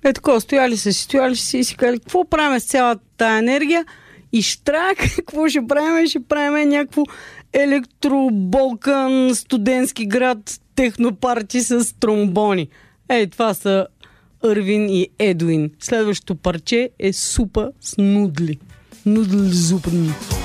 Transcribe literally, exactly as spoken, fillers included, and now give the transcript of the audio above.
Е такова, стояли са си, стояли си и си казали, какво правим с цялата тая енергия? И штрак, какво ще правим? Ще правим някакво електроболкан, студентски град, технопарти с тромбони. Ей, това са Ирвин и Едуин. Следващото парче е супа с нудли. Нудли зупни.